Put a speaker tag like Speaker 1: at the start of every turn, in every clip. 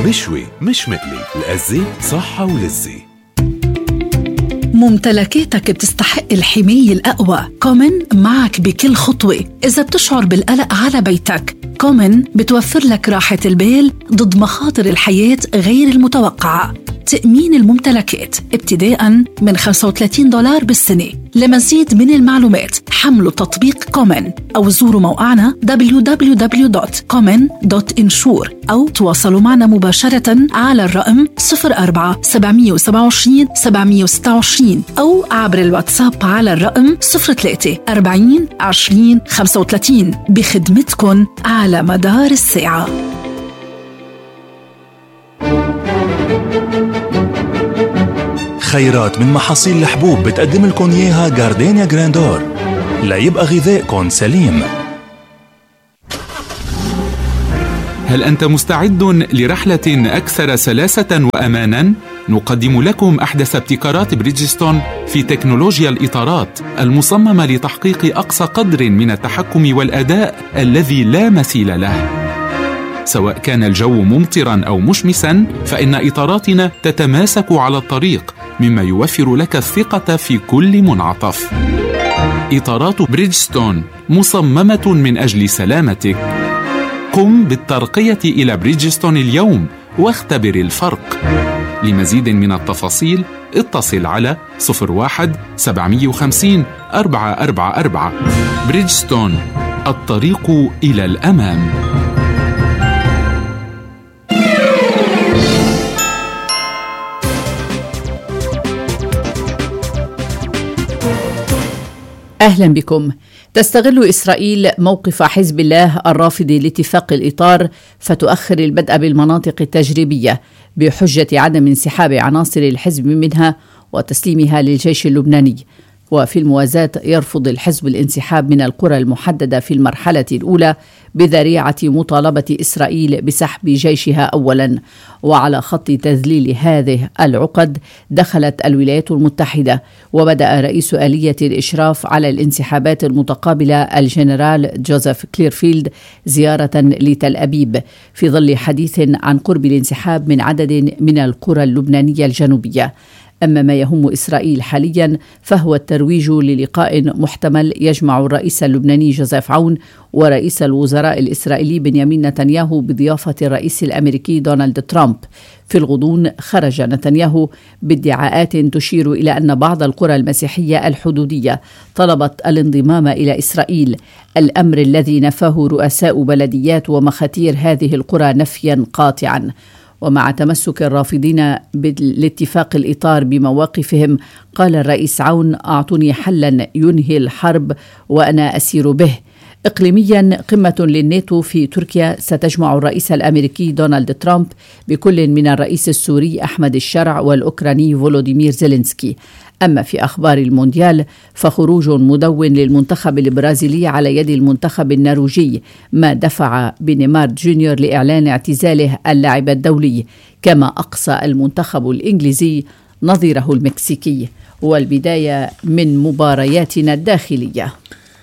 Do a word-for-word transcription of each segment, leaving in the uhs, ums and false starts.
Speaker 1: مشوي مش مقلي، الأزة صحة ولذة.
Speaker 2: ممتلكاتك بتستحق الحماية الأقوى. كومن معك بكل خطوة. إذا بتشعر بالقلق على بيتك، كومن بتوفر لك راحة البال ضد مخاطر الحياة غير المتوقعة. تأمين الممتلكات ابتداء من خمسة وثلاثين دولار بالسنة. لمزيد من المعلومات حملوا تطبيق كومن أو زوروا موقعنا دبليو دبليو دبليو دوت كومن دوت انشور أو تواصلوا معنا مباشرة على الرقم صفر أربعة سبعمية وسبعة وعشرين سبعمية وستة وعشرين أو عبر الواتساب على الرقم صفر ثلاثة أربعين عشرين خمسة وثلاثين بخدمتكن على مدار الساعة.
Speaker 1: خيرات من محاصيل الحبوب بتقدم لكم إياها جاردينيا جراندور ليبقى غذائكم سليم.
Speaker 3: هل أنت مستعد لرحلة أكثر سلاسة وأمانا؟ نقدم لكم أحدث ابتكارات بريدجستون في تكنولوجيا الإطارات المصممة لتحقيق أقصى قدر من التحكم والأداء الذي لا مثيل له. سواء كان الجو ممطرا أو مشمسا، فإن إطاراتنا تتماسك على الطريق، مما يوفر لك الثقة في كل منعطف. إطارات بريدجستون مصممة من أجل سلامتك. قم بالترقية إلى بريدجستون اليوم واختبر الفرق. لمزيد من التفاصيل اتصل على صفر واحد سبعمية وخمسين أربعة أربعة أربعة. بريدجستون، الطريق إلى الأمام.
Speaker 4: أهلا بكم. تستغل إسرائيل موقف حزب الله الرافض لاتفاق الإطار فتؤخر البدء بالمناطق التجريبية بحجة عدم انسحاب عناصر الحزب منها وتسليمها للجيش اللبناني. وفي الموازاة يرفض الحزب الانسحاب من القرى المحددة في المرحلة الأولى بذريعة مطالبة إسرائيل بسحب جيشها أولا. وعلى خط تذليل هذه العقد دخلت الولايات المتحدة، وبدأ رئيس آلية الإشراف على الانسحابات المتقابلة الجنرال جوزيف كليرفيلد زيارة لتل أبيب في ظل حديث عن قرب الانسحاب من عدد من القرى اللبنانية الجنوبية. أما ما يهم إسرائيل حاليا فهو الترويج للقاء محتمل يجمع الرئيس اللبناني جوزيف عون ورئيس الوزراء الإسرائيلي بنيامين نتنياهو بضيافة الرئيس الأمريكي دونالد ترامب. في الغضون خرج نتنياهو بادعاءات تشير إلى أن بعض القرى المسيحية الحدودية طلبت الانضمام إلى إسرائيل، الأمر الذي نفاه رؤساء بلديات ومخاتير هذه القرى نفيا قاطعا. ومع تمسك الرافضين بالاتفاق الإطار بمواقفهم، قال الرئيس عون: أعطني حلا ينهي الحرب وأنا أسير به. إقليميا، قمة للناتو في تركيا ستجمع الرئيس الأمريكي دونالد ترامب بكل من الرئيس السوري أحمد الشرع والأوكراني فولوديمير زيلينسكي. أما في أخبار المونديال فخروج مدون للمنتخب البرازيلي على يد المنتخب النرويجي، ما دفع بنيمار جونيور لإعلان اعتزاله اللاعب الدولي، كما أقصى المنتخب الإنجليزي نظيره المكسيكي. والبداية من مبارياتنا الداخلية.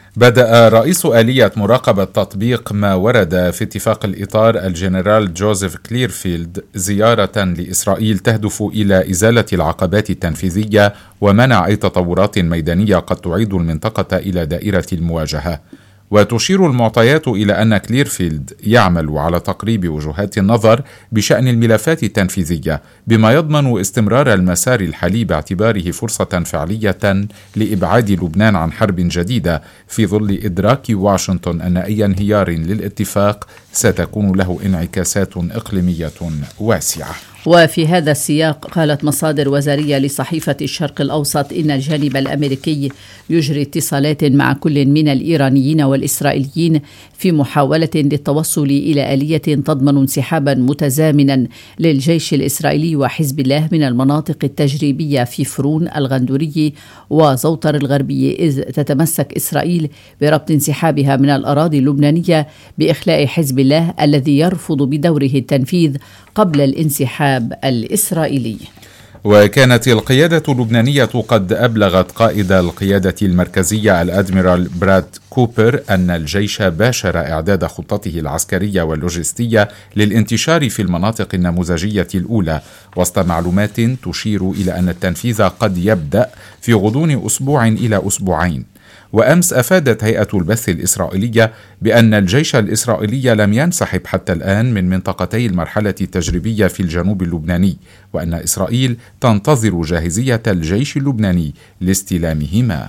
Speaker 5: بدأ رئيس آلية مراقبة تطبيق ما ورد في اتفاق الإطار الجنرال جوزيف كليرفيلد زيارة لإسرائيل تهدف إلى إزالة العقبات التنفيذية ومنع أي تطورات ميدانية قد تعيد المنطقة إلى دائرة المواجهة. وتشير المعطيات إلى أن كليرفيلد يعمل على تقريب وجهات النظر بشأن الملفات التنفيذية، بما يضمن استمرار المسار الحالي باعتباره فرصة فعلية لإبعاد لبنان عن حرب جديدة، في ظل إدراك واشنطن أن أي انهيار للاتفاق ستكون له انعكاسات إقليمية واسعة.
Speaker 4: وفي هذا السياق قالت مصادر وزارية لصحيفة الشرق الأوسط إن الجانب الأمريكي يجري اتصالات مع كل من الإيرانيين والإسرائيليين في محاولة للتوصل إلى آلية تضمن انسحابا متزامنا للجيش الإسرائيلي وحزب الله من المناطق التجريبية في فرون الغندوري وزوطر الغربي، إذ تتمسك إسرائيل بربط انسحابها من الأراضي اللبنانية بإخلاء حزب الله الذي يرفض بدوره التنفيذ قبل الانسحاب الإسرائيلي.
Speaker 5: وكانت القيادة اللبنانية قد أبلغت قائد القيادة المركزية الأدميرال براد كوبر أن الجيش باشر إعداد خطته العسكرية واللوجستية للانتشار في المناطق النموذجية الأولى، وسط معلومات تشير إلى أن التنفيذ قد يبدأ في غضون أسبوع إلى أسبوعين. وأمس أفادت هيئة البث الإسرائيلية بأن الجيش الإسرائيلي لم ينسحب حتى الآن من منطقتي المرحلة التجريبية في الجنوب اللبناني، وأن إسرائيل تنتظر جاهزية الجيش اللبناني لاستلامهما.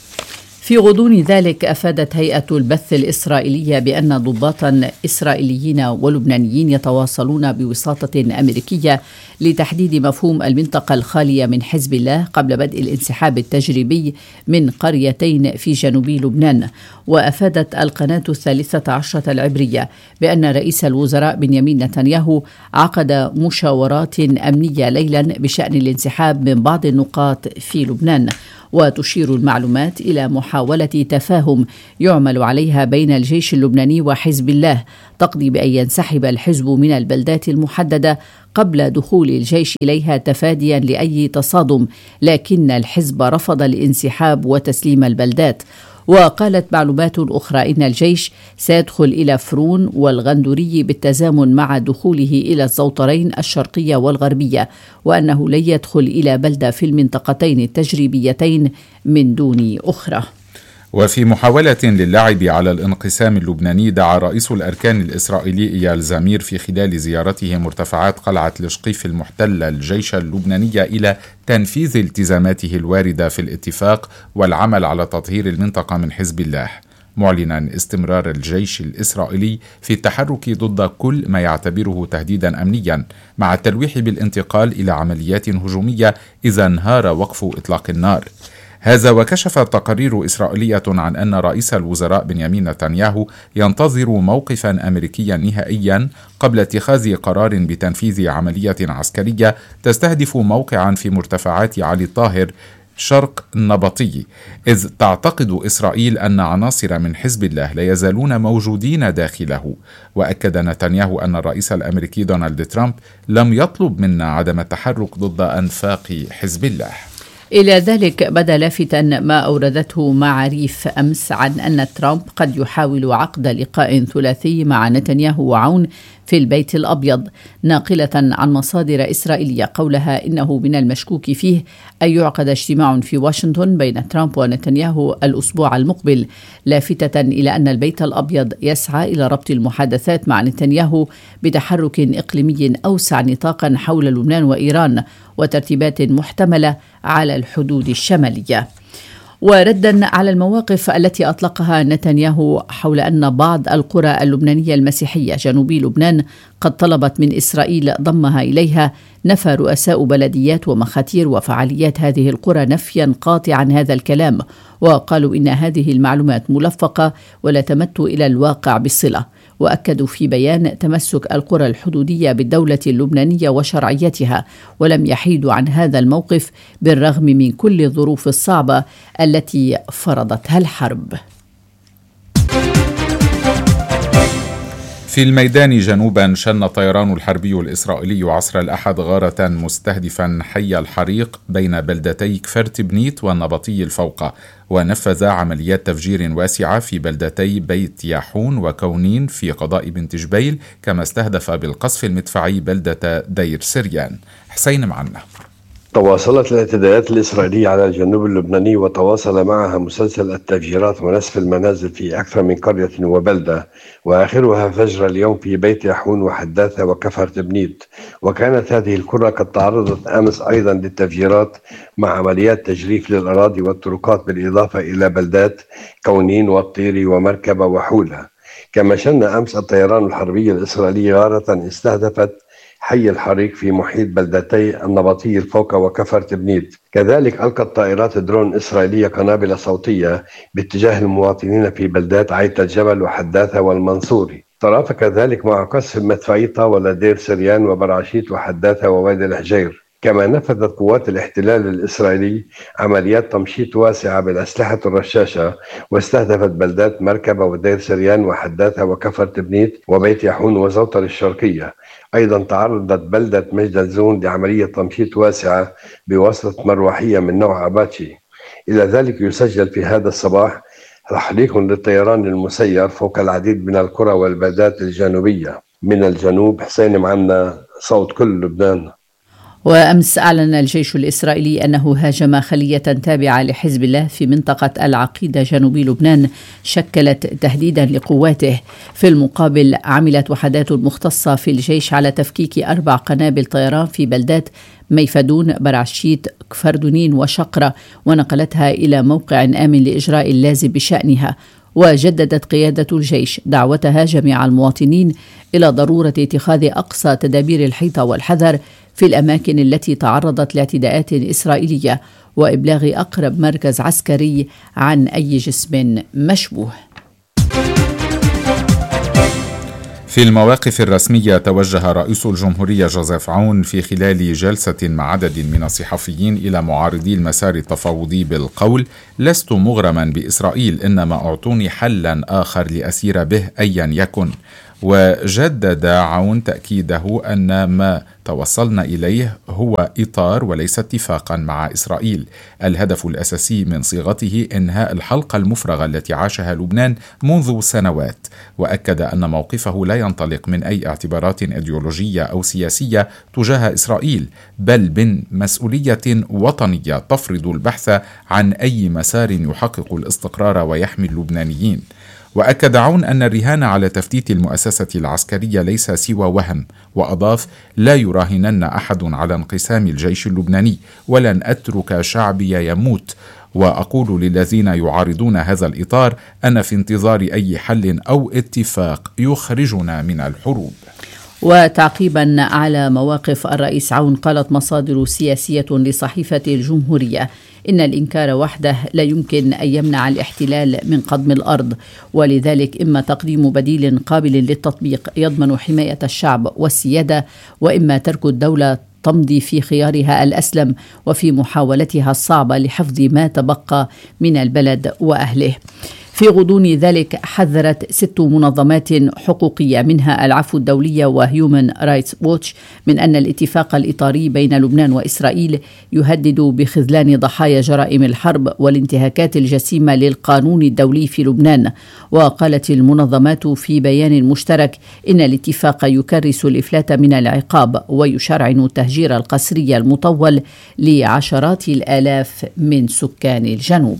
Speaker 4: في غضون ذلك أفادت هيئة البث الإسرائيلية بأن ضباطا إسرائيليين ولبنانيين يتواصلون بوساطة أمريكية لتحديد مفهوم المنطقة الخالية من حزب الله قبل بدء الانسحاب التجريبي من قريتين في جنوب لبنان. وأفادت القناة الثالثة عشرة العبرية بأن رئيس الوزراء بنيامين نتنياهو عقد مشاورات أمنية ليلا بشأن الانسحاب من بعض النقاط في لبنان. وتشير المعلومات إلى محاولة تفاهم يعمل عليها بين الجيش اللبناني وحزب الله تقضي بأن ينسحب الحزب من البلدات المحددة قبل دخول الجيش إليها تفاديا لأي تصادم، لكن الحزب رفض الانسحاب وتسليم البلدات. وقالت معلومات أخرى إن الجيش سيدخل إلى فرون والغندوري بالتزامن مع دخوله إلى الزوطرين الشرقية والغربية، وأنه لن يدخل إلى بلدة في المنطقتين التجريبيتين من دون أخرى.
Speaker 5: وفي محاولة للعب على الانقسام اللبناني، دعا رئيس الأركان الإسرائيلي إيال زمير في خلال زيارته مرتفعات قلعة الشقيف المحتلة الجيش اللبناني إلى تنفيذ التزاماته الواردة في الاتفاق والعمل على تطهير المنطقة من حزب الله، معلنا استمرار الجيش الإسرائيلي في التحرك ضد كل ما يعتبره تهديدا أمنيا، مع التلويح بالانتقال إلى عمليات هجومية إذا انهار وقف إطلاق النار. هذا وكشفت تقارير إسرائيلية عن أن رئيس الوزراء بنيامين نتنياهو ينتظر موقفا أمريكيا نهائيا قبل اتخاذ قرار بتنفيذ عملية عسكرية تستهدف موقعا في مرتفعات علي الطاهر شرق النبطي، إذ تعتقد إسرائيل أن عناصر من حزب الله لا يزالون موجودين داخله. وأكد نتنياهو أن الرئيس الأمريكي دونالد ترامب لم يطلب منا عدم التحرك ضد أنفاق حزب الله.
Speaker 4: إلى ذلك بدا لافتا ما أوردته معاريف أمس عن أن ترامب قد يحاول عقد لقاء ثلاثي مع نتنياهو وعون في البيت الأبيض، ناقلة عن مصادر إسرائيلية قولها إنه من المشكوك فيه أن يعقد اجتماع في واشنطن بين ترامب ونتنياهو الأسبوع المقبل، لافتة إلى أن البيت الأبيض يسعى إلى ربط المحادثات مع نتنياهو بتحرك إقليمي أوسع نطاقا حول لبنان وإيران وترتيبات محتملة على الحدود الشمالية. وردا على المواقف التي أطلقها نتنياهو حول أن بعض القرى اللبنانية المسيحية جنوبي لبنان قد طلبت من إسرائيل ضمها إليها، نفى رؤساء بلديات ومخاتير وفعاليات هذه القرى نفيا قاطعا هذا الكلام، وقالوا إن هذه المعلومات ملفقة ولا تمت إلى الواقع بالصلة. وأكدوا في بيان تمسك القرى الحدودية بالدولة اللبنانية وشرعيتها، ولم يحيدوا عن هذا الموقف بالرغم من كل الظروف الصعبة التي فرضتها الحرب.
Speaker 5: في الميدان جنوبا، شن الطيران الحربي الإسرائيلي عصر الأحد غارة مستهدفا حي الحريق بين بلدتي كفر تبنيت والنبطي الفوقة، ونفذ عمليات تفجير واسعة في بلدتي بيت ياحون وكونين في قضاء بنت جبيل، كما استهدف بالقصف المدفعي بلدة دير سريان. حسين معنا.
Speaker 6: تواصلت الاعتداءات الإسرائيلية على الجنوب اللبناني وتواصل معها مسلسل التفجيرات ونسف المنازل في أكثر من قرية وبلدة، وآخرها فجر اليوم في بيت ياحون وحداثة وكفر تبنيت. وكانت هذه القرى قد تعرضت أمس أيضا للتفجيرات مع عمليات تجريف للأراضي والطرقات، بالإضافة إلى بلدات كونين والطيري ومركبة وحولها. كما شن أمس الطيران الحربي الإسرائيلي غارة استهدفت حي الحريق في محيط بلدتي النبطي الفوق وكفر تبنيت. كذلك ألقت طائرات درون إسرائيلية قنابل صوتية باتجاه المواطنين في بلدات عيت الجبل وحداثة والمنصوري. ترافق ذلك مع قصف مدفعي طاولة دير سريان وبرعشيت وحداثة ووادي الحجير. كما نفذت قوات الاحتلال الإسرائيلي عمليات تمشيط واسعة بالأسلحة الرشاشة، واستهدفت بلدات مركبة ودير سريان وحداثة وكفر تبنيت وبيت يحون وزوطر الشرقية. أيضا تعرضت بلدة مجد الزون لعملية تمشيط واسعة بواسطة مروحية من نوع أباتشي. إلى ذلك يسجل في هذا الصباح تحريك للطيران المسير فوق العديد من القرى والبلدات الجنوبية. من الجنوب حسين معنا، صوت كل لبنان.
Speaker 4: وأمس أعلن الجيش الإسرائيلي أنه هاجم خلية تابعة لحزب الله في منطقة العقيدة جنوب لبنان شكلت تهديدا لقواته. في المقابل عملت وحدات مختصة في الجيش على تفكيك أربع قنابل طيران في بلدات ميفدون، برعشيت، كفردونين وشقرة، ونقلتها إلى موقع آمن لإجراء اللازم بشأنها. وجددت قيادة الجيش دعوتها جميع المواطنين إلى ضرورة اتخاذ أقصى تدابير الحيطة والحذر في الأماكن التي تعرضت لاعتداءات إسرائيلية، وإبلاغ أقرب مركز عسكري عن أي جسم مشبوه.
Speaker 5: في المواقف الرسمية توجه رئيس الجمهورية جوزيف عون في خلال جلسة مع عدد من الصحفيين إلى معارضي المسار التفاوضي بالقول: لست مغرما بإسرائيل، إنما أعطوني حلا آخر لأسير به أيا يكن. وجدد عون تأكيده أن ما توصلنا إليه هو إطار وليس اتفاقا مع إسرائيل. الهدف الأساسي من صيغته إنهاء الحلقة المفرغة التي عاشها لبنان منذ سنوات. وأكد أن موقفه لا ينطلق من أي اعتبارات إيديولوجية أو سياسية تجاه إسرائيل، بل من مسؤولية وطنية تفرض البحث عن أي مسار يحقق الاستقرار ويحمي اللبنانيين. وأكد عون أن الرهان على تفتيت المؤسسة العسكرية ليس سوى وهم، وأضاف: لا يراهنن أحد على انقسام الجيش اللبناني، ولن أترك شعبي يموت. وأقول للذين يعارضون هذا الإطار: أنا في انتظار أي حل أو اتفاق يخرجنا من الحروب.
Speaker 4: وتعقيبا على مواقف الرئيس عون، قالت مصادر سياسية لصحيفة الجمهورية إن الإنكار وحده لا يمكن أن يمنع الاحتلال من قضم الأرض، ولذلك إما تقديم بديل قابل للتطبيق يضمن حماية الشعب والسيادة، وإما ترك الدولة تمضي في خيارها الأسلم وفي محاولتها الصعبة لحفظ ما تبقى من البلد وأهله. في غضون ذلك حذرت ست منظمات حقوقية منها العفو الدولية وهيومن رايتس ووتش من أن الاتفاق الإطاري بين لبنان وإسرائيل يهدد بخذلان ضحايا جرائم الحرب والانتهاكات الجسيمة للقانون الدولي في لبنان. وقالت المنظمات في بيان مشترك إن الاتفاق يكرس الإفلات من العقاب ويشرعن التهجير القسري المطول لعشرات الآلاف من سكان الجنوب.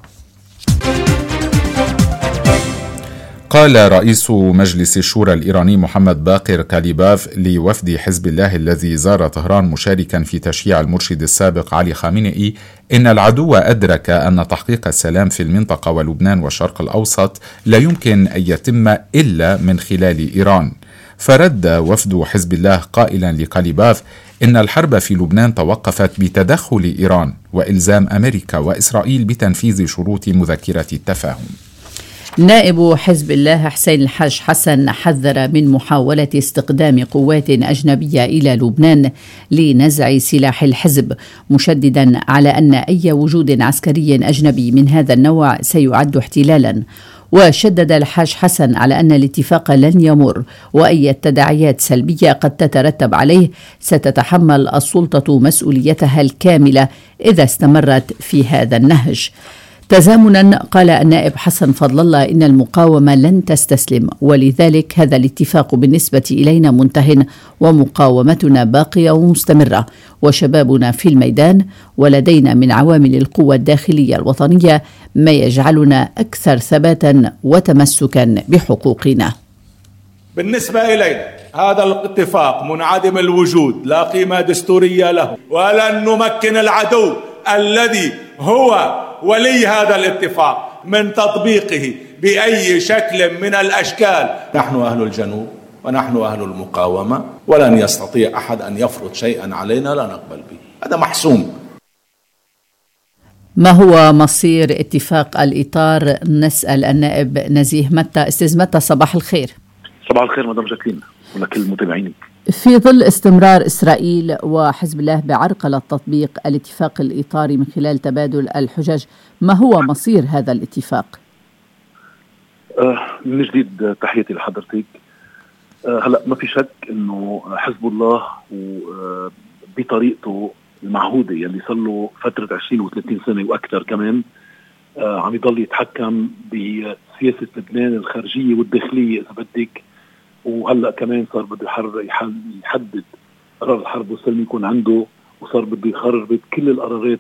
Speaker 5: قال رئيس مجلس الشورى الإيراني محمد باقر كاليباف لوفد حزب الله الذي زار طهران مشاركا في تشييع المرشد السابق علي خامنئي إن العدو أدرك أن تحقيق السلام في المنطقة ولبنان والشرق الأوسط لا يمكن أن يتم إلا من خلال إيران. فرد وفد حزب الله قائلا لكاليباف إن الحرب في لبنان توقفت بتدخل إيران وإلزام أمريكا وإسرائيل بتنفيذ شروط مذكرة التفاهم.
Speaker 4: نائب حزب الله حسين الحاج حسن حذر من محاولة استقدام قوات أجنبية إلى لبنان لنزع سلاح الحزب، مشددا على أن أي وجود عسكري أجنبي من هذا النوع سيعد احتلالا. وشدد الحاج حسن على أن الاتفاق لن يمر، وأي تداعيات سلبية قد تترتب عليه ستتحمل السلطة مسؤوليتها الكاملة إذا استمرت في هذا النهج. تزامنا قال النائب حسن فضل الله إن المقاومة لن تستسلم، ولذلك هذا الاتفاق بالنسبة إلينا منتهٍ، ومقاومتنا باقية ومستمرة، وشبابنا في الميدان، ولدينا من عوامل القوة الداخلية الوطنية ما يجعلنا أكثر ثباتا وتمسكا بحقوقنا.
Speaker 7: بالنسبة إلينا هذا الاتفاق منعدم الوجود، لا قيمة دستورية له، ولن نمكن العدو الذي هو ولي هذا الاتفاق من تطبيقه بأي شكل من الأشكال. نحن أهل الجنوب ونحن أهل المقاومة، ولن يستطيع أحد أن يفرض شيئا علينا لا نقبل به، هذا محسوم.
Speaker 4: ما هو مصير اتفاق الإطار؟ نسأل النائب نزيه متى. أستاذ متى، صباح الخير.
Speaker 8: صباح الخير مدام جاكلين ولكل المتابعين.
Speaker 4: في ظل استمرار إسرائيل وحزب الله بعرقلة تطبيق الاتفاق الإطاري من خلال تبادل الحجج، ما هو مصير هذا الاتفاق؟
Speaker 8: آه من جديد تحياتي لحضرتك. آه هلأ ما في شك أنه حزب الله بطريقته المعهودة يلي صار له فترة عشرين وثلاثين سنة وأكثر كمان آه عم يضل يتحكم بسياسة لبنان الخارجية والداخلية إذا بدك، وهلأ كمان صار بده يحدد قرار الحرب والسلم يكون عنده، وصار بده يخرب كل القرارات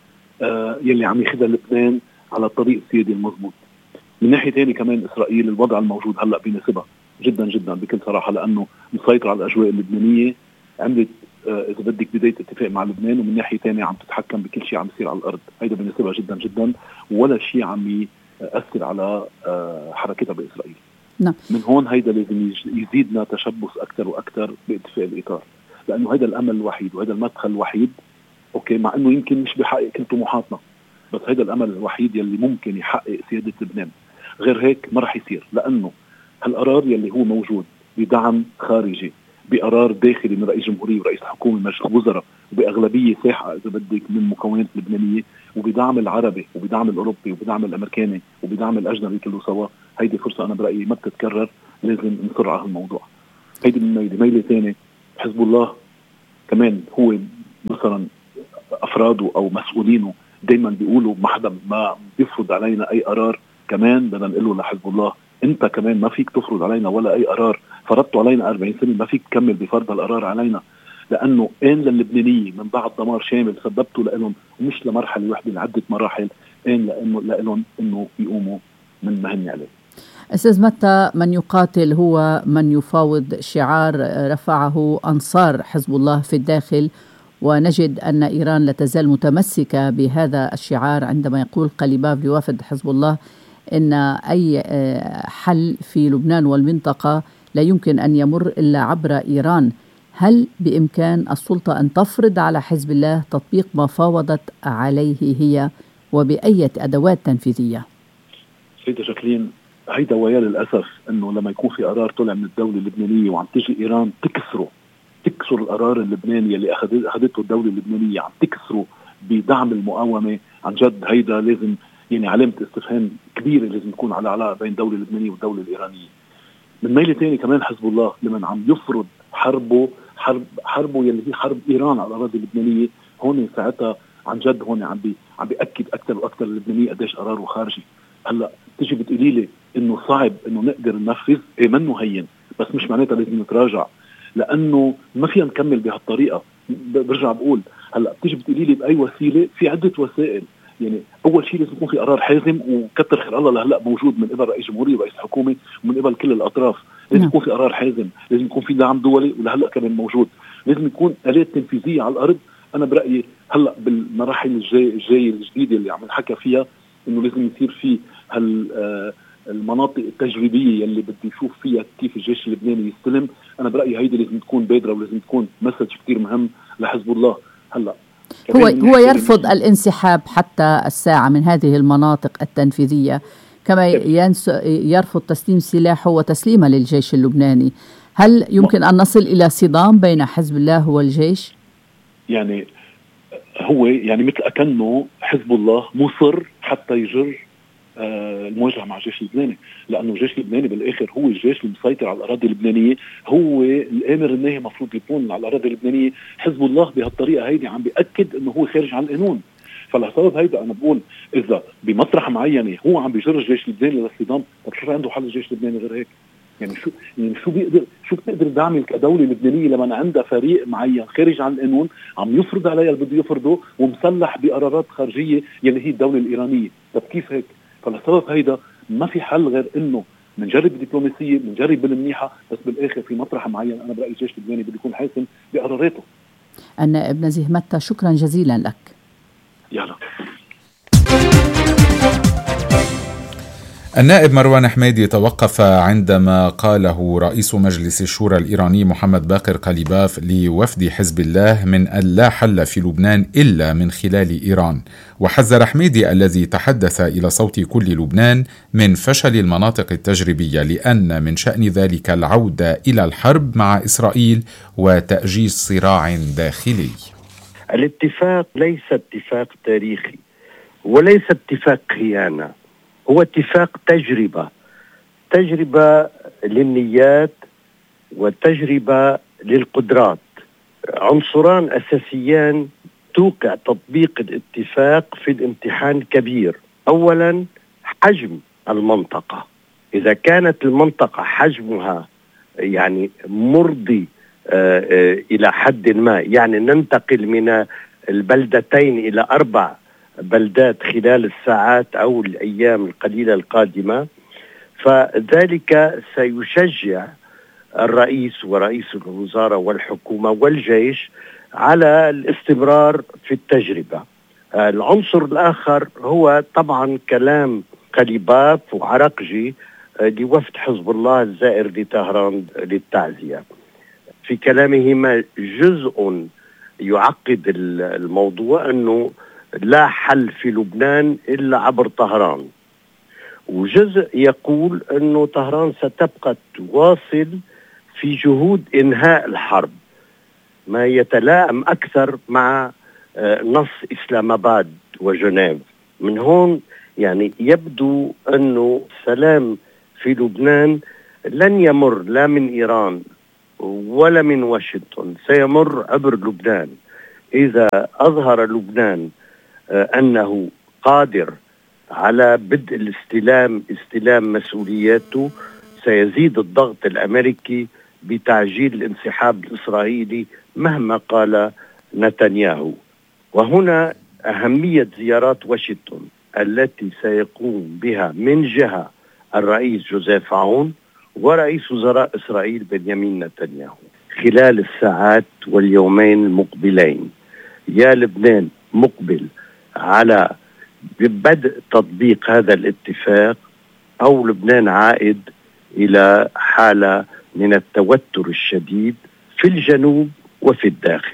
Speaker 8: آه يلي عم ياخذها لبنان على الطريق السيادي المضبوط. من ناحية تاني كمان إسرائيل الوضع الموجود هلأ بيناسبها جدا جدا بكل صراحة، لأنه مسيطر على الأجواء اللبنانية، عملت آه إذا بدك بداية اتفاق مع لبنان، ومن ناحية تانية عم تتحكم بكل شيء عم يصير على الأرض. هيدا بيناسبها جدا جدا، ولا شيء عم يأثر على آه حركتها بإسرائيل. نعم. من هون هيدا لازم يزيدنا تشبث أكثر وأكثر باتفاق الإطار، لأنه هيدا الأمل الوحيد وهيدا المدخل الوحيد، أوكي مع أنه يمكن مش بحقق كل طموحاتنا، بس هيدا الأمل الوحيد يلي ممكن يحقق سيادة لبنان. غير هيك ما رح يصير، لأنه هالقرار يلي هو موجود بدعم خارجي، بقرار داخلي من رئيس جمهورية ورئيس حكومة ومجلس وزراء، وبأغلبية ساحقة إذا بدك من المكونات اللبنانية، وبدعم العربي وبدعم الأوروبي وبدعم الأمريكاني وبدعم الأجنبي كله سوا. هيدي فرصة أنا برأيي ما بتتكرر، لازم نصر على الموضوع. هيدي من ميلة ميلة ثانية. حزب الله كمان هو مثلا أفراده أو مسؤولينه دايما بيقولوا ما حدا ما بيفرض علينا أي قرار. كمان بدنا نقول له لحزب الله أنت كمان ما فيك تفرض علينا ولا أي قرار، فرضتوا علينا أربعين سنة، ما فيك تكمل بفرض القرار علينا، لأنه إن للبنانية من بعد دمار شامل سببته لهم، ومش لمرحلة واحدة لعدة مراحل، إن لأنه لهم إنه يقوموا من مهني عليه.
Speaker 4: أستاذ متى، من يقاتل هو من يفاوض، شعار رفعه أنصار حزب الله في الداخل، ونجد أن إيران لا تزال متمسكة بهذا الشعار عندما يقول قليباف لوافد حزب الله إن أي حل في لبنان والمنطقة لا يمكن أن يمر إلا عبر إيران. هل بإمكان السلطة أن تفرض على حزب الله تطبيق ما فاوضت عليه هي، وبأية أدوات تنفيذية؟
Speaker 8: سيدة جاكلين، هيدا ويا للأسف أنه لما يكون في قرار طلع من الدولة اللبنانية وعم تجي إيران تكسره، تكسر القرار اللبناني اللي أخذته الدولة اللبنانية، عم تكسره بدعم المقاومة. عن جد هيدا لازم يعني علامة استفهام كبيرة لازم تكون على علاقة بين الدولة اللبنانية والدولة الإيرانية. من ميلة تاني كمان حزب الله لمن عم يفرض حربه حرب حربه يلي هي حرب إيران على الأراضي اللبنانية، هون ساعتها عن جد هون عم بي عم بيأكد أكثر وأكثر اللبنانية قديش قراره خارجي. هلا تيجي بتقولي لي إنه صعب إنه نقدر ننفذ، إيه منه هين، بس مش معناتها لازم نتراجع، لأنه ما فينا نكمل بهالطريقة. برجع بقول هلا بتيجي بتقولي لي بأي وسيلة، في عدة وسائل. يعني أول شيء لازم يكون في قرار حازم، وكتر خير الله لهلا موجود من قبل رئيس جمهورية ورئيس حكومة ومن قبل كل الأطراف. لازم يكون في قرار حازم، لازم يكون في دعم دولي ولهلا كمان موجود، لازم يكون آلات تنفيذية على الأرض. أنا برأيي هلا بالمراحل الجاي الجاية الجديدة اللي عم نحكى فيها إنه لازم يصير في هال آه المناطق التجريبية اللي بدي يشوف فيها كيف الجيش اللبناني يستلم. أنا برأيي هيدي لازم تكون بادرة ولازم تكون مسج كتير مهم لحزب الله. هلا
Speaker 4: هو هو يرفض الانسحاب حتى الساعة من هذه المناطق التنفيذية، كما يرفض تسليم سلاحه وتسليمه للجيش اللبناني. هل يمكن أن نصل إلى صدام بين حزب الله والجيش؟
Speaker 8: يعني هو يعني مثل أكنه حزب الله مصر حتى يجر آه المواجهة مع الجيش اللبناني، لأنه الجيش اللبناني بالآخر هو الجيش المسيطر على الأراضي اللبنانية، هو الآمر الناهي مفروض يكون على الأراضي اللبنانية. حزب الله بهالطريقة هيدي عم بيأكد أنه هو خارج عن القانون. فلسبب هيدا أنا بقول إذا بمطرح معينة هو عم بيجر الجيش اللبناني للصدام، طب شو عنده حل الجيش اللبناني غير هيك؟ يعني شو يعني شو بيقدر شو بتقدر تعمل كدولة لبنانية لما عندها فريق معين خارج عن القانون عم يفرض عليها اللي بده يفرضه ومسلح بقرارات خارجية يلي هي الدولة الإيرانية؟ طب كيف هيك؟ فلسبب هيدا ما في حل غير إنه منجرب بالدبلوماسية، منجرب بالمنيحة، بس بالآخر في مطرح معين أنا برأي الجيش اللبناني بده يكون حاسم بقراراته.
Speaker 4: النائب نزيه متى، شكرا جزيلا لك.
Speaker 8: يلا.
Speaker 5: النائب مروان حميدي توقف عندما قاله رئيس مجلس الشورى الإيراني محمد باقر قليباف لوفد حزب الله من أن لا حل في لبنان إلا من خلال إيران، وحذر حميدي الذي تحدث إلى صوت كل لبنان من فشل المناطق التجريبية لأن من شأن ذلك العودة إلى الحرب مع إسرائيل وتأجيج صراع داخلي.
Speaker 9: الاتفاق ليس اتفاق تاريخي وليس اتفاق خيانة، هو اتفاق تجربة تجربة للنيات وتجربة للقدرات، عنصران أساسيان توقع تطبيق الاتفاق في الامتحان كبير. أولا حجم المنطقة، إذا كانت المنطقة حجمها يعني مرضي آآ آآ إلى حد ما، يعني ننتقل من البلدتين إلى أربع بلدات خلال الساعات أو الأيام القليلة القادمة، فذلك سيشجع الرئيس ورئيس الوزراء والحكومة والجيش على الاستمرار في التجربة. العنصر الآخر هو طبعا كلام قليباف وعرقجي لوفد حزب الله الزائر لطهران للتعزية. في كلامهما جزء يعقد الموضوع أنه لا حل في لبنان إلا عبر طهران، وجزء يقول أنه طهران ستبقى تواصل في جهود إنهاء الحرب، ما يتلائم أكثر مع نص إسلام آباد وجنيف. من هون يعني يبدو أنه السلام في لبنان لن يمر لا من إيران ولا من واشنطن، سيمر عبر لبنان. إذا أظهر لبنان أنه قادر على بدء الاستلام استلام مسؤولياته، سيزيد الضغط الأمريكي بتعجيل الانسحاب الإسرائيلي مهما قال نتنياهو. وهنا أهمية زيارات واشنطن التي سيقوم بها من جهة الرئيس جوزيف عون ورئيس وزراء إسرائيل بنيامين نتنياهو خلال الساعات واليومين المقبلين. يا لبنان مقبل على بدء تطبيق هذا الاتفاق، أو لبنان عائد إلى حالة من التوتر الشديد في الجنوب وفي الداخل.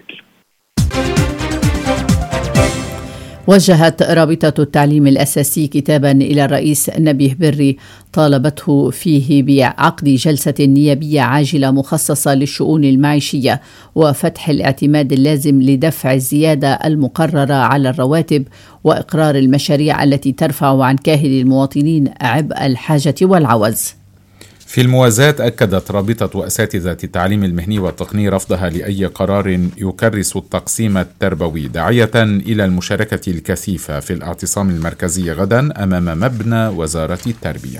Speaker 4: وجهت رابطة التعليم الأساسي كتابا إلى الرئيس نبيه بري طالبته فيه بعقد جلسة نيابية عاجلة مخصصة للشؤون المعيشية وفتح الاعتماد اللازم لدفع الزيادة المقررة على الرواتب وإقرار المشاريع التي ترفع عن كاهل المواطنين عبء الحاجة والعوز.
Speaker 5: في الموازاة أكدت رابطة أساتذة التعليم المهني والتقني رفضها لأي قرار يكرس التقسيم التربوي، داعية إلى المشاركة الكثيفة في الاعتصام المركزي غدا أمام مبنى وزارة التربية.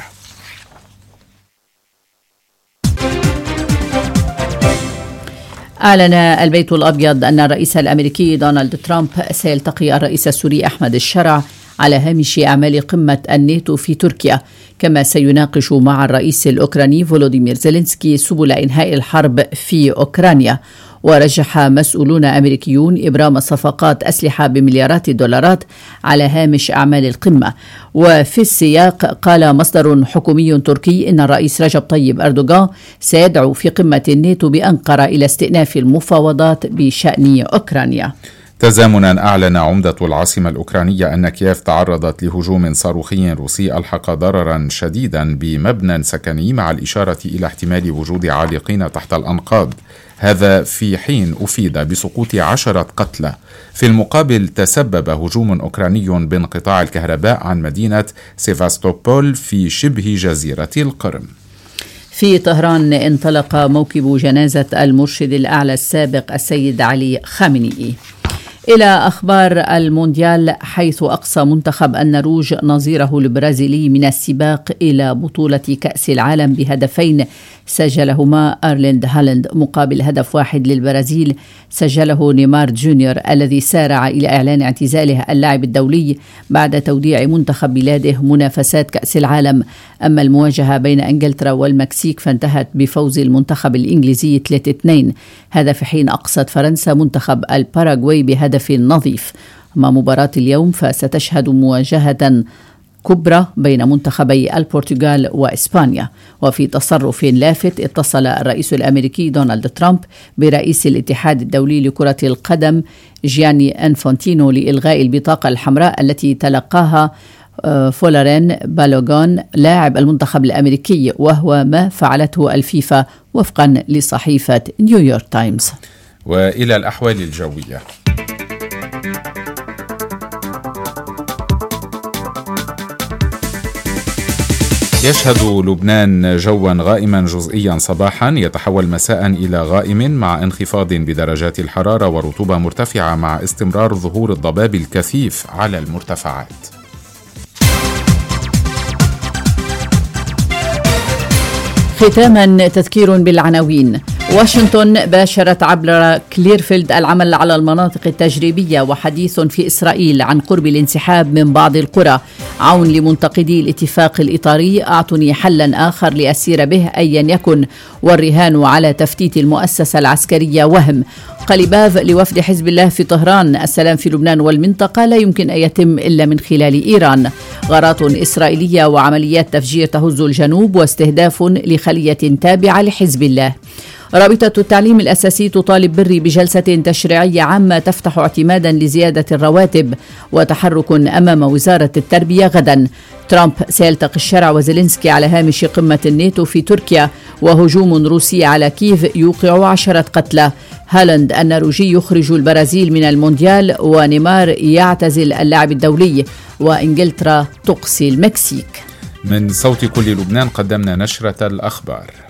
Speaker 4: أعلن البيت الأبيض أن الرئيس الأمريكي دونالد ترامب سيلتقي الرئيس السوري أحمد الشرع على هامش أعمال قمة الناتو في تركيا، كما سيناقش مع الرئيس الأوكراني فولوديمير زيلينسكي سبل إنهاء الحرب في أوكرانيا. ورجح مسؤولون أمريكيون إبرام صفقات أسلحة بمليارات الدولارات على هامش أعمال القمة. وفي السياق قال مصدر حكومي تركي إن الرئيس رجب طيب أردوغان سيدعو في قمة الناتو بأنقرة إلى استئناف المفاوضات بشأن أوكرانيا.
Speaker 5: تزامنا أعلن عمدة العاصمة الأوكرانية أن كييف تعرضت لهجوم صاروخي روسي ألحق ضررا شديدا بمبنى سكني، مع الإشارة إلى احتمال وجود عالقين تحت الأنقاض، هذا في حين أفيد بسقوط عشرة قتلى. في المقابل تسبب هجوم أوكراني بانقطاع الكهرباء عن مدينة سيفاستوبول في شبه جزيرة القرم.
Speaker 4: في طهران انطلق موكب جنازة المرشد الأعلى السابق السيد علي خامنئي. إلى أخبار المونديال، حيث أقصى منتخب النرويج نظيره البرازيلي من السباق إلى بطولة كأس العالم بهدفين سجلهما أرليند هالاند مقابل هدف واحد للبرازيل سجله نيمار جونيور الذي سارع إلى إعلان اعتزاله اللاعب الدولي بعد توديع منتخب بلاده منافسات كأس العالم. أما المواجهة بين إنجلترا والمكسيك فانتهت بفوز المنتخب الإنجليزي ثلاثة اثنين، هذا في حين أقصت فرنسا منتخب الباراغواي بهدف نظيف. أما مباراة اليوم فستشهد مواجهة كبرى بين منتخبي البرتغال وإسبانيا. وفي تصرف لافت اتصل الرئيس الأمريكي دونالد ترامب برئيس الاتحاد الدولي لكرة القدم جياني أنفانتينو لإلغاء البطاقة الحمراء التي تلقاها فولارين بالوغون لاعب المنتخب الأمريكي، وهو ما فعلته الفيفا وفقا لصحيفة نيويورك تايمز.
Speaker 5: وإلى الأحوال الجوية. يشهد لبنان جوا غائما جزئيا صباحا، يتحول مساء إلى غائم مع انخفاض بدرجات الحرارة ورطوبة مرتفعة مع استمرار ظهور الضباب الكثيف على المرتفعات.
Speaker 4: ختاما تذكير بالعناوين. واشنطن باشرت عبر كليرفيلد العمل على المناطق التجريبية، وحديث في إسرائيل عن قرب الانسحاب من بعض القرى. عون لمنتقدي الاتفاق الإطاري، أعطني حلا آخر لأسير به أيا يكن، والرهان على تفتيت المؤسسة العسكرية وهم. قليباف لوفد حزب الله في طهران، السلام في لبنان والمنطقة لا يمكن أن يتم إلا من خلال إيران. غارات إسرائيلية وعمليات تفجير تهز الجنوب، واستهداف لخلية تابعة لحزب الله. رابطة التعليم الأساسي تطالب بري بجلسة تشريعية عامة تفتح اعتمادا لزيادة الرواتب، وتحرك أمام وزارة التربية غدا. ترامب سيلتقي الشرع وزيلينسكي على هامش قمة الناتو في تركيا، وهجوم روسي على كييف يوقع عشرة قتلى. هالاند النرويجي يخرج البرازيل من المونديال، ونيمار يعتزل اللعب الدولي، وإنجلترا تقصي المكسيك.
Speaker 5: من صوت كل لبنان قدمنا نشرة الأخبار.